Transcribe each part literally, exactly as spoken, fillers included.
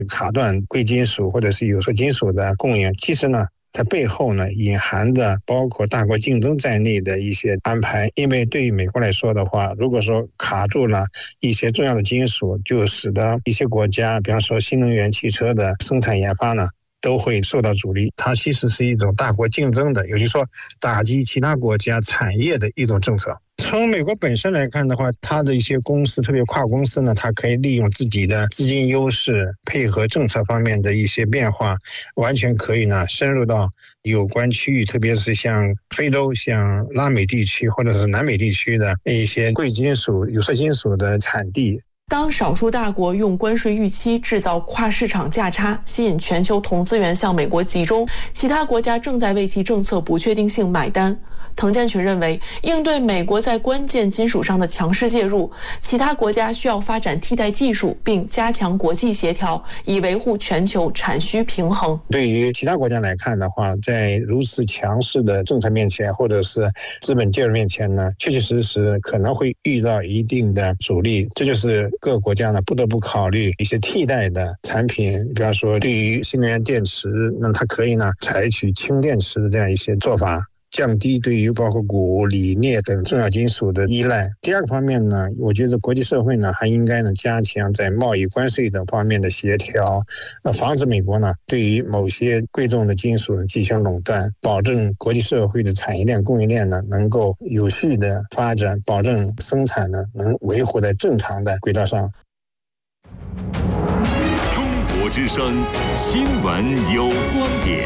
卡断贵金属或者是有色金属的供应，其实呢在背后呢隐含的包括大国竞争在内的一些安排。因为对于美国来说的话，如果说卡住了一些重要的金属，就使得一些国家比方说新能源汽车的生产研发呢都会受到阻力。它其实是一种大国竞争的，也就是说打击其他国家产业的一种政策。从美国本身来看的话，它的一些公司，特别跨公司呢，它可以利用自己的资金优势，配合政策方面的一些变化，完全可以呢深入到有关区域，特别是像非洲、像拉美地区或者是南美地区的一些贵金属、有色金属的产地。 当少数大国用关税预期制造跨市场价差，吸引全球铜资源向美国集中，其他国家正在为其政策不确定性买单。滕建群认为，应对美国在关键金属上的强势介入，其他国家需要发展替代技术，并加强国际协调，以维护全球产需平衡。 对于其他国家来看的话，在如此强势的政策面前，或者是资本介入面前呢，确确实实可能会遇到一定的阻力。这就是各个国家呢不得不考虑一些替代的产品，比方说对于新能源电池，那它可以呢采取氢电池的这样一些做法，降低对于包括钴、锂、镍等重要金属的依赖。第二个方面呢，我觉得国际社会呢还应该呢加强在贸易关税等方面的协调，呃，防止美国呢对于某些贵重的金属呢进行垄断，保证国际社会的产业链、供应链呢能够有序的发展，保证生产呢能维护在正常的轨道上。 中国之声新闻有观点。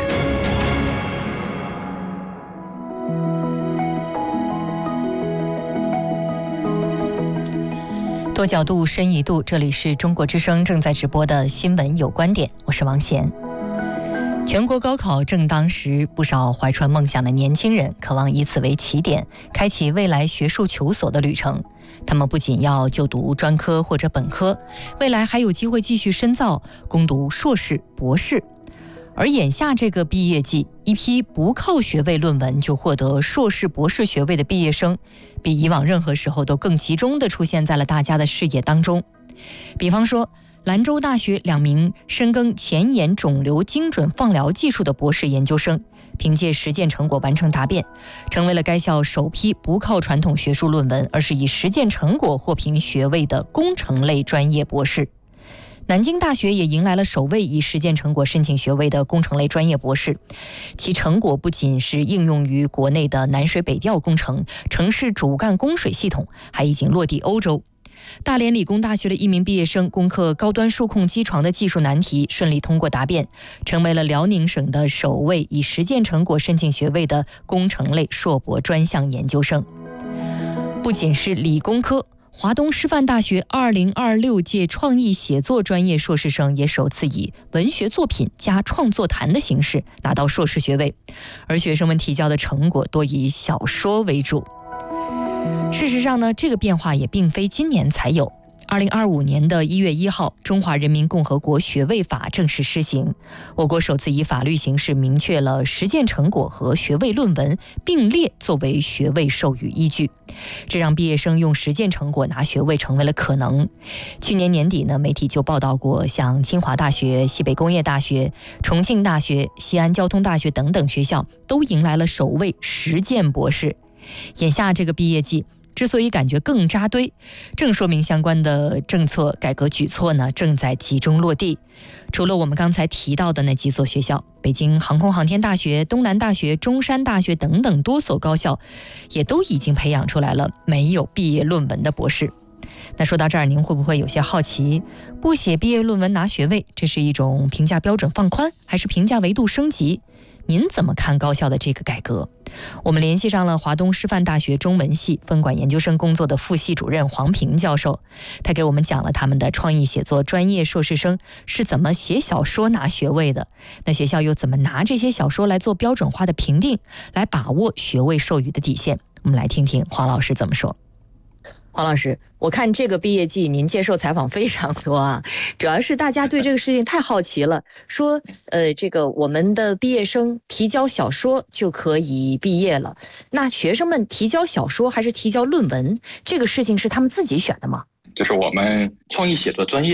多角度深一度，这里是中国之声正在直播的新闻有观点，我是王贤。全国高考正当时，不少怀揣梦想的年轻人渴望以此为起点，开启未来学术求索的旅程。他们不仅要就读专科或者本科，未来还有机会继续深造，攻读硕士、博士。而眼下这个毕业季，一批不靠学位论文就获得硕士、博士学位的毕业生，比以往任何时候都更集中地出现在了大家的视野当中。比方说，兰州大学两名深耕前沿肿瘤精准放疗技术的博士研究生，凭借实践成果完成答辩，成为了该校首批不靠传统学术论文，而是以实践成果获评学位的工程类专业博士。南京大学也迎来了首位以实践成果申请学位的工程类专业博士，其成果不仅是应用于国内的南水北调工程、城市主干供水系统，还已经落地欧洲。大连理工大学的一名毕业生攻克高端数控机床的技术难题，顺利通过答辩，成为了辽宁省的首位以实践成果申请学位的工程类硕博专项研究生。不仅是理工科，华东师范大学二零二六届创意写作专业硕士生也首次以文学作品加创作谈的形式拿到硕士学位，而学生们提交的成果多以小说为主。事实上呢，这个变化也并非今年才有。二零二五年的一月一号，《中华人民共和国学位法》正式施行，我国首次以法律形式明确了实践成果和学位论文并列作为学位授予依据，这让毕业生用实践成果拿学位成为了可能。去年年底呢，媒体就报道过，像清华大学、西北工业大学、重庆大学、西安交通大学等等学校都迎来了首位实践博士。眼下这个毕业季之所以感觉更扎堆，正说明相关的政策改革举措呢正在集中落地。除了我们刚才提到的那几所学校，北京航空航天大学、东南大学、中山大学等等多所高校，也都已经培养出来了没有毕业论文的博士。那说到这儿，您会不会有些好奇，不写毕业论文拿学位，这是一种评价标准放宽，还是评价维度升级？您怎么看高校的这个改革？我们联系上了华东师范大学中文系分管研究生工作的副系主任黄平教授，他给我们讲了他们的创意写作专业硕士生是怎么写小说拿学位的，那学校又怎么拿这些小说来做标准化的评定，来把握学位授予的底线。我们来听听黄老师怎么说。黄老师，我看这个毕业季您接受采访非常多啊，主要是大家对这个事情太好奇了，说呃，这个我们的毕业生提交小说就可以毕业了，那学生们提交小说还是提交论文，这个事情是他们自己选的吗？ 就是我们创意写作专业啊，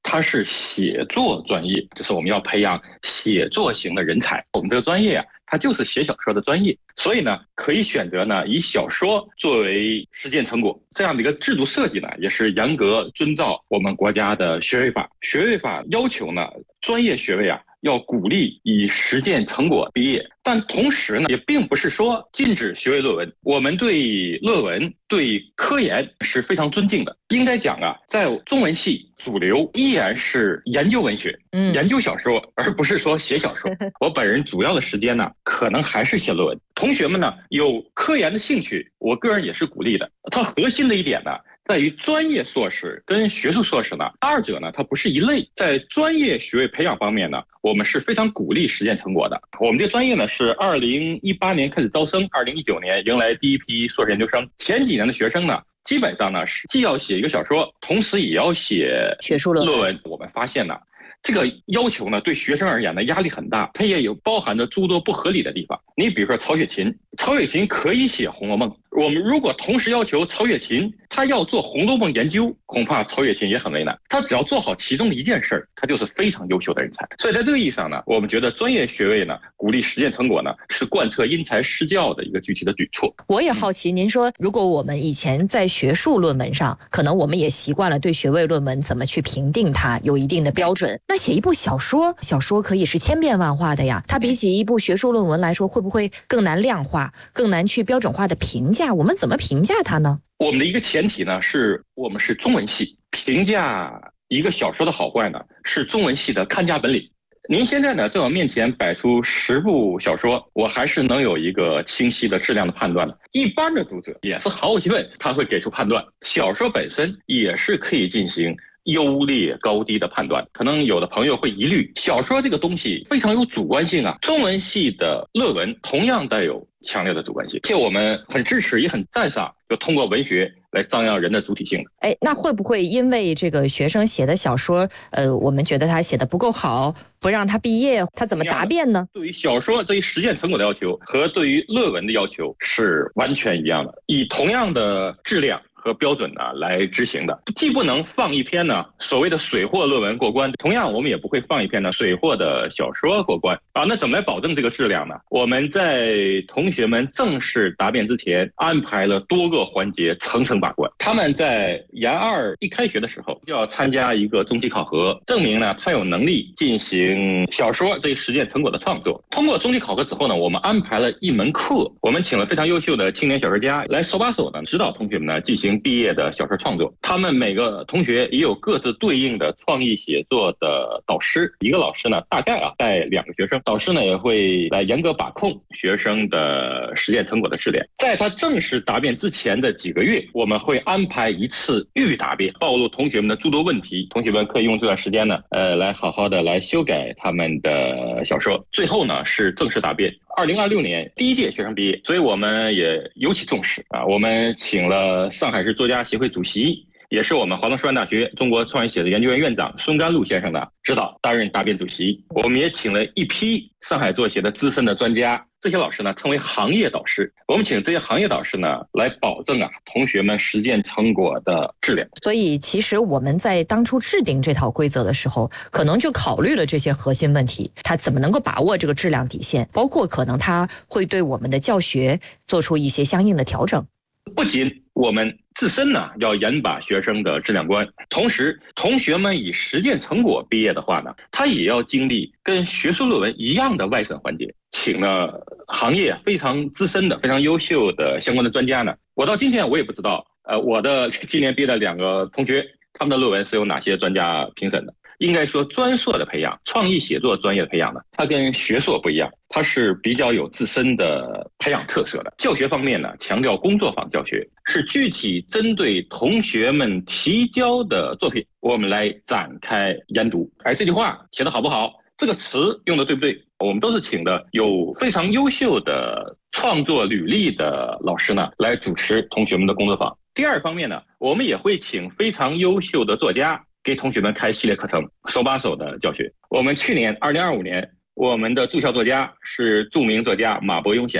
它是写作专业，就是我们要培养写作型的人才。我们这个专业啊，它就是写小说的专业，所以呢，可以选择呢以小说作为实践成果。这样的一个制度设计呢，也是严格遵照我们国家的学位法。学位法要求呢，专业学位啊，要鼓励以实践成果毕业，但同时呢，也并不是说禁止学位论文。我们对论文、对科研是非常尊敬的。应该讲啊，在中文系主流依然是研究文学、嗯、研究小说，而不是说写小说。我本人主要的时间呢，可能还是写论文。同学们呢，有科研的兴趣，我个人也是鼓励的。它核心的一点呢，在于专业硕士跟学术硕士呢，二者呢它不是一类。在专业学位培养方面呢，我们是非常鼓励实践成果的。我们这专业呢是二零一八年开始招生，二零一九年迎来第一批硕士研究生。前几年的学生呢，基本上呢是既要写一个小说，同时也要写学术论文。 我们发现呢，这个要求呢，对学生而言呢压力很大，它也有包含着诸多不合理的地方。你比如说曹雪芹，曹雪芹可以写《红楼梦》，我们如果同时要求曹雪芹他要做《红楼梦》研究，恐怕曹雪芹也很为难。他只要做好其中的一件事，他就是非常优秀的人才。所以在这个意义上呢，我们觉得专业学位呢，鼓励实践成果呢，是贯彻因材施教的一个具体的举措。 我也好奇，您说如果我们以前在学术论文上，可能我们也习惯了对学位论文怎么去评定它有一定的标准，那写一部小说，小说可以是千变万化的呀，它比起一部学术论文来说，会不会更难量化，更难去标准化的评价？我们怎么评价它呢？ 我们的一个前提呢，是我们是中文系，评价一个小说的好坏呢，是中文系的看家本领。您现在呢，在我面前摆出十部小说，我还是能有一个清晰的质量的判断的。一般的读者也是毫无疑问，他会给出判断。小说本身也是可以进行优劣高低的判断。可能有的朋友会疑虑，小说这个东西非常有主观性啊。中文系的论文同样带有强烈的主观性，且我们很支持也很赞赏，就通过文学来张扬人的主体性。 哎，那会不会因为这个学生写的小说，呃，我们觉得他写的不够好，不让他毕业，他怎么答辩呢？ 对于小说这一实践成果的要求和对于论文的要求是完全一样的，以同样的质量和标准呢来执行的。既不能放一篇呢所谓的水货论文过关，同样我们也不会放一篇呢水货的小说过关啊。那怎么来保证这个质量呢？我们在同学们正式答辩之前安排了多个环节层层把关。他们在研二一开学的时候就要参加一个中期考核，证明呢他有能力进行小说这一实践成果的创作。通过中期考核之后呢，我们安排了一门课，我们请了非常优秀的青年小说家来手把手的指导同学们呢进行毕业的小说创作。他们每个同学也有各自对应的创意写作的导师，一个老师呢大概啊带两个学生，导师呢也会来严格把控学生的实践成果的质量。在他正式答辩之前的几个月，我们会安排一次预答辩，暴露同学们的诸多问题，同学们可以用这段时间呢呃来好好的来修改他们的小说。最后呢是正式答辩。二零二六年第一届学生毕业，所以我们也尤其重视啊。我们请了上海市作家协会主席，也是我们华东师范大学中国创意写作研究院院长孙甘露先生的指导担任答辩主席。我们也请了一批上海作协的资深的专家，这些老师呢称为行业导师。我们请这些行业导师呢来保证啊同学们实践成果的质量。 所以其实我们在当初制定这套规则的时候，可能就考虑了这些核心问题，他怎么能够把握这个质量底线，包括可能他会对我们的教学做出一些相应的调整。 不仅我们自身呢要严把学生的质量关，同时同学们以实践成果毕业的话呢，他也要经历跟学术论文一样的外审环节，请了行业非常资深的非常优秀的相关的专家呢。我到今天我也不知道呃，我的今年毕业的两个同学，他们的论文是由哪些专家评审的。应该说专硕的培养，创意写作专业的培养呢，它跟学硕不一样，它是比较有自身的培养特色的。教学方面呢，强调工作坊教学，是具体针对同学们提交的作品，我们来展开研读。而这句话写得好不好，这个词用的对不对，我们都是请的有非常优秀的创作履历的老师呢来主持同学们的工作坊。第二方面呢，我们也会请非常优秀的作家给同学们开系列课程，手把手的教学。我们去年二零二五年，我们的驻校作家是著名作家马伯庸先生。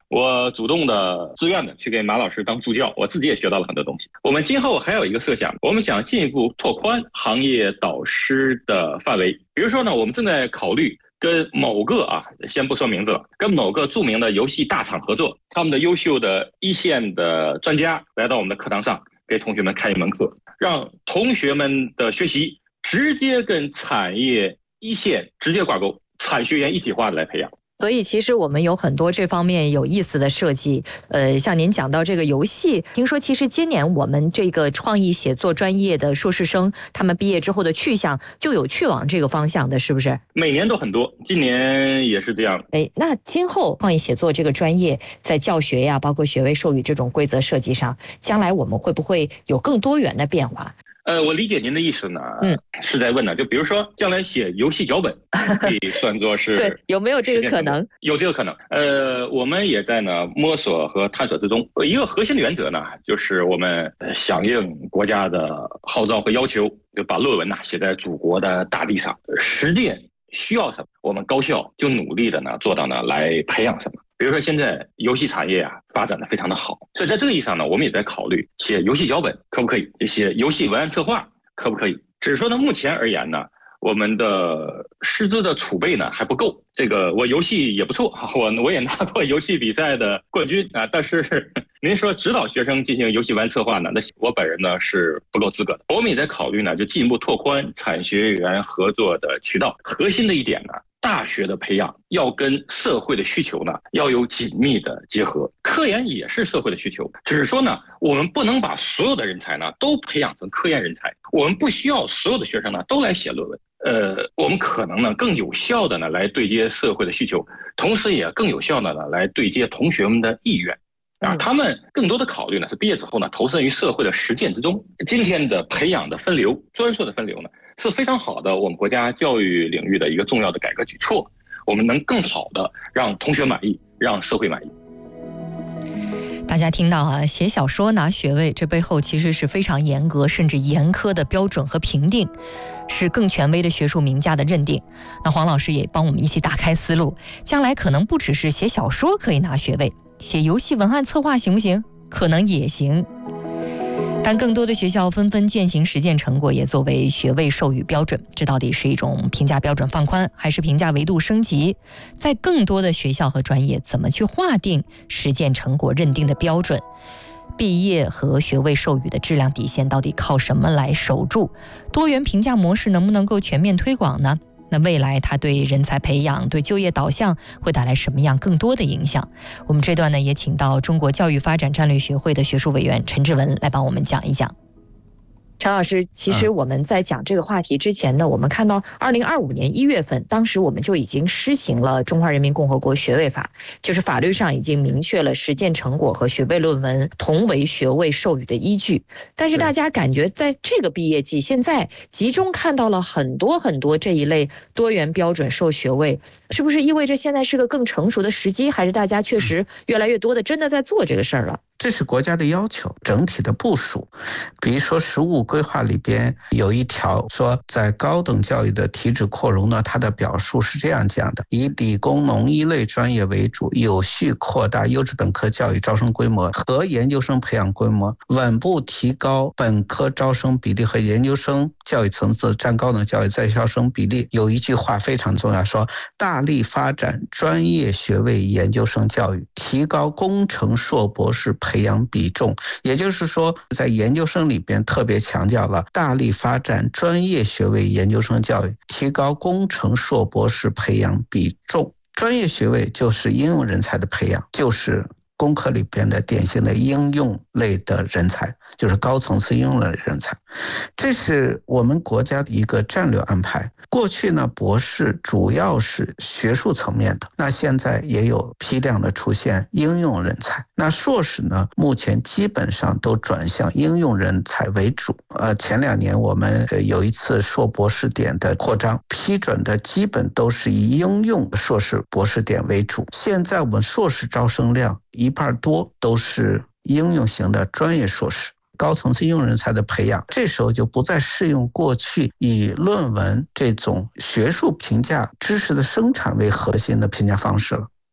我主动的、自愿的去给马老师当助教，我自己也学到了很多东西。我们今后还有一个设想，我们想进一步拓宽行业导师的范围。比如说呢，我们正在考虑跟某个啊，先不说名字了，跟某个著名的游戏大厂合作，他们的优秀的一线的专家来到我们的课堂上，给同学们开一门课，让同学们的学习直接跟产业一线直接挂钩，产学研一体化的来培养。 所以其实我们有很多这方面有意思的设计，呃，像您讲到这个游戏，听说其实今年我们这个创意写作专业的硕士生，他们毕业之后的去向就有去往这个方向的，是不是？ 每年都很多，今年也是这样。 哎，那今后创意写作这个专业在教学呀，包括学位授予这种规则设计上，将来我们会不会有更多元的变化？ 呃，我理解您的意思呢，嗯，是在问呢，就比如说将来写游戏脚本，可以算作是对，有没有这个可能？ 有这个可能。呃，我们也在呢摸索和探索之中。一个核心的原则呢，就是我们响应国家的号召和要求，就把论文呢写在祖国的大地上。实践需要什么，我们高校就努力的呢做到呢来培养什么。比如说现在游戏产业啊发展的非常的好，所以在这个意义上呢，我们也在考虑写游戏脚本可不可以，写游戏文案策划可不可以。只是说呢，目前而言呢，我们的师资的储备呢还不够。这个我游戏也不错，我我也拿过游戏比赛的冠军啊，但是您说指导学生进行游戏文案策划呢，那我本人呢是不够资格的。我们也在考虑呢，就进一步拓宽产学研合作的渠道。核心的一点呢，大学的培养要跟社会的需求呢要有紧密的结合，科研也是社会的需求，只是说呢，我们不能把所有的人才呢都培养成科研人才，我们不需要所有的学生呢都来写论文，呃，我们可能呢更有效的呢来对接社会的需求，同时也更有效的呢来对接同学们的意愿。啊，他们更多的考虑呢是毕业之后呢投身于社会的实践之中。今天的培养的分流、专硕的分流呢是非常好的我们国家教育领域的一个重要的改革举措，我们能更好的让同学满意，让社会满意。 大家听到啊，写小说拿学位，这背后其实是非常严格甚至严苛的标准和评定，是更权威的学术名家的认定。那黄老师也帮我们一起打开思路，将来可能不只是写小说可以拿学位，写游戏文案策划行不行？可能也行。但更多的学校纷纷践行实践成果，也作为学位授予标准。这到底是一种评价标准放宽，还是评价维度升级？在更多的学校和专业，怎么去划定实践成果认定的标准？毕业和学位授予的质量底线到底靠什么来守住？多元评价模式能不能够全面推广呢？那未来它对人才培养、对就业导向会带来什么样更多的影响？我们这段呢也请到中国教育发展战略学会的学术委员陈志文来帮我们讲一讲。陈老师，其实我们在讲这个话题之前呢，我们看到二零二五年一月份，当时我们就已经施行了《中华人民共和国学位法》，就是法律上已经明确了实践成果和学位论文同为学位授予的依据。但是大家感觉在这个毕业季，现在集中看到了很多很多这一类多元标准授学位，是不是意味着现在是个更成熟的时机，还是大家确实越来越多的真的在做这个事儿了？ 这是国家的要求，整体的部署。比如说实务规划里边有一条说，在高等教育的体制扩容呢，它的表述是这样讲的：以理工农一类专业为主，有序扩大优质本科教育招生规模和研究生培养规模，稳步提高本科招生比例和研究生教育层次占高等教育在校生比例。有一句话非常重要，说大力发展专业学位研究生教育，提高工程硕博士培养比重。也就是说，在研究生里边特别强调了大力发展专业学位研究生教育，提高工程硕博士培养比重。专业学位就是应用人才的培养，就是工科里边的典型的应用类的人才，就是高层次应用类人才。这是我们国家的一个战略安排。过去呢，博士主要是学术层面的，那现在也有批量的出现应用人才。那硕士呢，目前基本上都转向应用人才为主。呃，前两年我们有一次硕博士点的扩张，批准的基本都是以应用硕士博士点为主。现在我们硕士招生量一半多都是应用型的专业硕士。高层次应用人才的培养，这时候就不再适用过去以论文这种学术评价知识的生产为核心的评价方式了。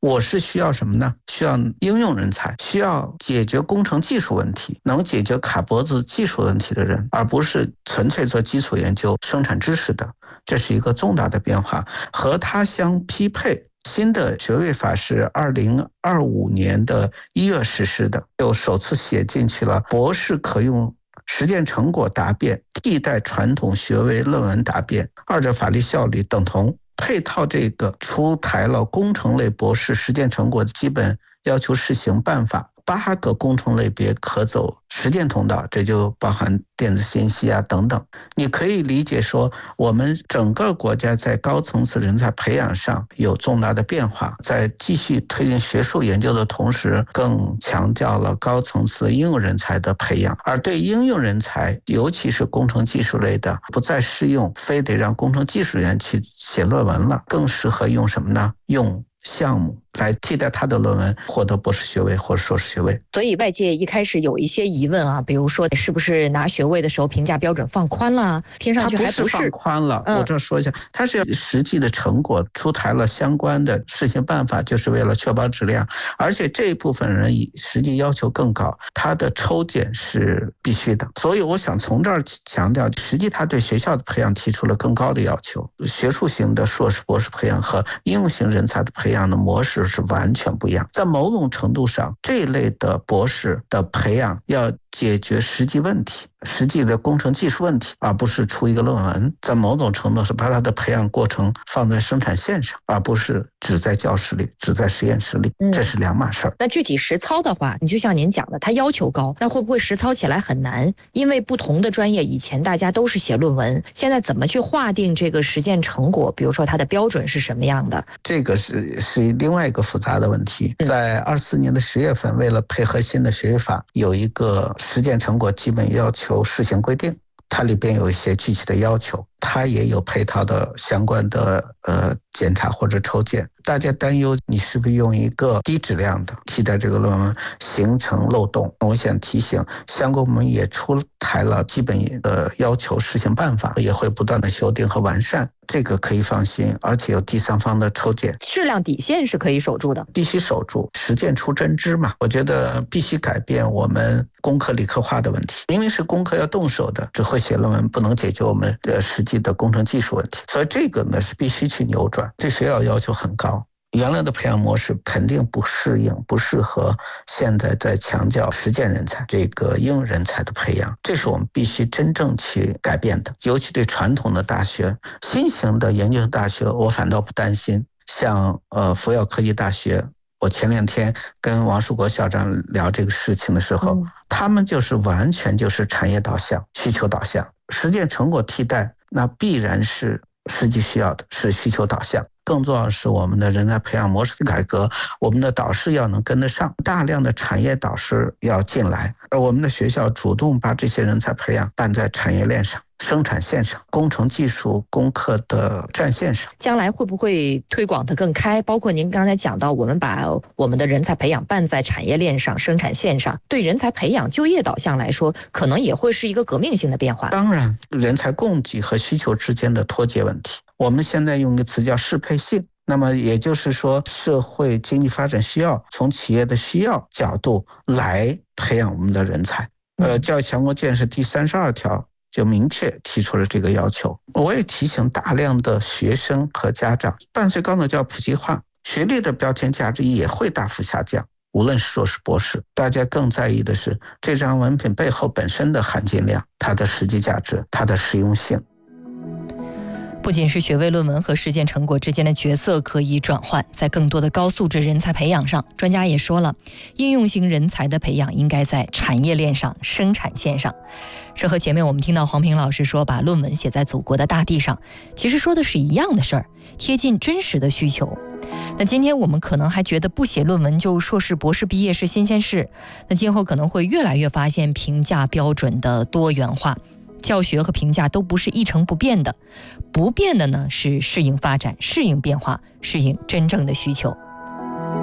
我是需要什么呢？需要应用人才，需要解决工程技术问题，能解决卡脖子技术问题的人，而不是纯粹做基础研究、生产知识的。这是一个重大的变化，和它相匹配。新的学位法是二零二五年的一月实施的，又首次写进去了博士可用实践成果答辩替代传统学位论文答辩，二者法律效力等同。配套这个出台了工程类博士实践成果的基本要求试行办法，八个工程类别可走实践通道，这就包含电子信息啊等等。你可以理解说，我们整个国家在高层次人才培养上有重大的变化，在继续推进学术研究的同时，更强调了高层次应用人才的培养。而对应用人才，尤其是工程技术类的，不再适用非得让工程技术员去写论文了，更适合用什么呢？用项目来替代他的论文，获得博士学位或者硕士学位。 所以外界一开始有一些疑问啊，比如说是不是拿学位的时候评价标准放宽了？听上去还不是。 它不是放宽了，嗯、我这说一下，它是实际的成果出台了相关的试行办法，就是为了确保质量。而且这一部分人实际要求更高，他的抽检是必须的。所以我想从这儿强调，实际他对学校的培养提出了更高的要求。学术型的硕士博士培养和应用型人才的培养的模式是完全不一样。在某种程度上，这一类的博士的培养要解决实际问题，实际的工程技术问题，而不是出一个论文。在某种程度上，把他的培养过程放在生产线上，而不是只在教室里，只在实验室里，这是两码事儿、嗯。 那具体实操的话，你就像您讲的，它要求高，那会不会实操起来很难？因为不同的专业以前大家都是写论文，现在怎么去划定这个实践成果？比如说它的标准是什么样的？ 这个是是另外一个复杂的问题。在二四年的十月份，为了配合新的学位法，有一个实践成果基本要求试行规定，它里边有一些具体的要求，它也有配套的相关的呃检查或者抽检。大家担忧你是不是用一个低质量的替代这个论文，形成漏洞。我想提醒，相关部门也出台了基本的要求试行办法，也会不断的修订和完善，这个可以放心，而且有第三方的抽检， 质量底线是可以守住的， 必须守住，实践出真知嘛。我觉得必须改变我们工科理科化的问题，明明是工科要动手的，只会写论文不能解决我们的实际的工程技术问题，所以这个呢是必须去扭转，对学校要求很高。原来的培养模式肯定不适应，不适合现在在强调实践人才、这个应用人才的培养，这是我们必须真正去改变的。尤其对传统的大学、新型的研究生大学，我反倒不担心。像呃福耀科技大学，我前两天跟王树国校长聊这个事情的时候，嗯、他们就是完全就是产业导向、需求导向，实践成果替代，那必然是实际需要的，是需求导向。更重要的是我们的人才培养模式的改革，我们的导师要能跟得上，大量的产业导师要进来，而我们的学校主动把这些人才培养办在产业链上、生产线上、工程技术攻克的战线上。 将来会不会推广得更开？包括您刚才讲到，我们把我们的人才培养办在产业链上、生产线上，对人才培养就业导向来说，可能也会是一个革命性的变化。 当然，人才供给和需求之间的脱节问题，我们现在用一个词叫适配性。那么也就是说，社会经济发展需要，从企业的需要角度来培养我们的人才。呃，教育强国建设第三十二条就明确提出了这个要求。我也提醒大量的学生和家长，伴随高等教育普及化，学历的标签价值也会大幅下降。无论是硕士、博士，大家更在意的是这张文凭背后本身的含金量、它的实际价值、它的实用性。 不仅是学位论文和实践成果之间的角色可以转换，在更多的高素质人才培养上，专家也说了，应用型人才的培养应该在产业链上、生产线上。这和前面我们听到黄平老师说把论文写在祖国的大地上，其实说的是一样的事儿，贴近真实的需求。那今天我们可能还觉得不写论文就硕士博士毕业是新鲜事，那今后可能会越来越发现评价标准的多元化，教学和评价都不是一成不变的，不变的呢是适应发展、适应变化、适应真正的需求。